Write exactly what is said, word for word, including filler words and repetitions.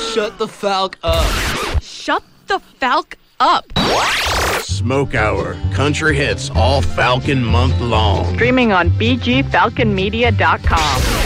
Shut the Falk up. Shut the Falk up. Smoke Hour, country hits all Falcon month long. Streaming on b g falcon media dot com.